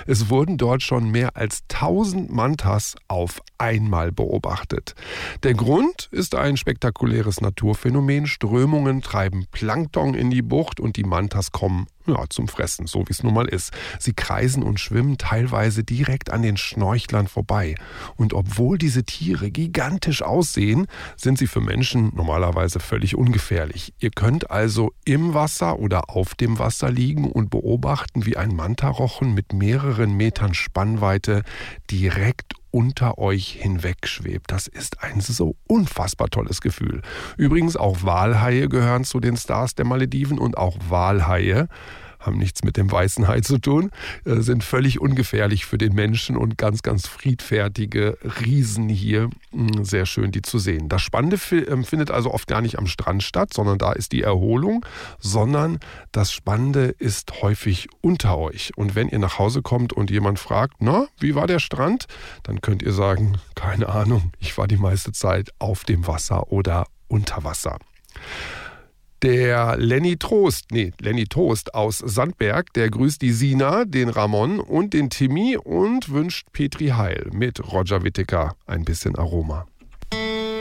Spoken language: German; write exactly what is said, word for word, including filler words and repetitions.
Es wurden dort schon mehr als tausend Mantas auf einmal beobachtet. Der Grund ist ein spektakuläres Naturphänomen. Strömungen treiben Plankton in die Bucht und die Mantas kommen ja, zum Fressen, so wie es nun mal ist. Sie kreisen und schwimmen teilweise direkt an den Schnorchlern vorbei. Und obwohl diese Tiere gigantisch aussehen, sind sie für Menschen normalerweise völlig ungefährlich. Ihr könnt also im Wasser oder auf dem Wasser liegen und beobachten, wie ein Mantarochen mit mehreren Metern Spannweite direkt unter euch hinwegschwebt. Das ist ein so unfassbar tolles Gefühl. Übrigens, auch Walhaie gehören zu den Stars der Malediven und auch Walhaie haben nichts mit dem weißen Hai zu tun, sind völlig ungefährlich für den Menschen und ganz, ganz friedfertige Riesen hier. Sehr schön, die zu sehen. Das Spannende findet also oft gar nicht am Strand statt, sondern da ist die Erholung, sondern das Spannende ist häufig unter euch. Und wenn ihr nach Hause kommt und jemand fragt, na, wie war der Strand? Dann könnt ihr sagen, keine Ahnung, ich war die meiste Zeit auf dem Wasser oder unter Wasser. Der Lenny Trost, nee, Lenny Toast aus Sandberg, der grüßt die Sina, den Ramon und den Timmy und wünscht Petri Heil mit Roger Whittaker ein bisschen Aroma.